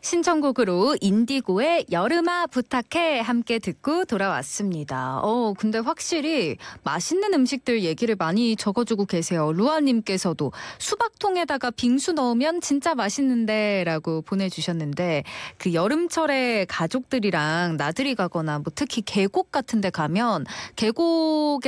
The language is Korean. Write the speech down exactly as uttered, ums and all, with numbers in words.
신청곡으로 인디고의 여름아 부탁해 함께 듣고 돌아왔습니다. 어, 근데 확실히 맛있는 음식들 얘기를 많이 적어주고 계세요. 루아님께서도 수박통에다가 빙수 넣으면 진짜 맛있는데 라고 보내주셨는데 그 여름철에 가족들이랑 나들이 가거나 뭐 특히 계곡 같은 데 가면 계곡에